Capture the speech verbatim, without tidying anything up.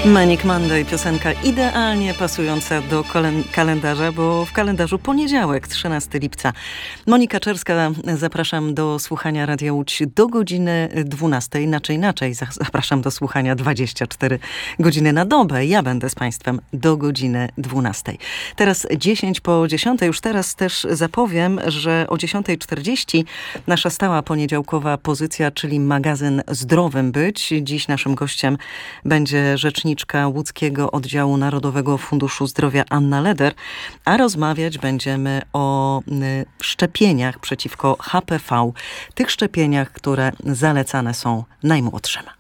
Manic Monday, piosenka idealnie pasująca do kalendarza, bo w kalendarzu poniedziałek, trzynastego lipca. Monika Czerska, zapraszam do słuchania Radia Łódź do godziny dwunastej, inaczej inaczej, zapraszam do słuchania dwadzieścia cztery godziny na dobę. Ja będę z Państwem do godziny dwunastej. Teraz dziesięć po dziesiątej, już teraz też zapowiem, że o dziesiąta czterdzieści nasza stała poniedziałkowa pozycja, czyli magazyn Zdrowym Być. Dziś naszym gościem będzie rzeczniczka łódzkiego oddziału Narodowego Funduszu Zdrowia Anna Leder, a rozmawiać będziemy o szczepieniach przeciwko H P V, tych szczepieniach, które zalecane są najmłodszym.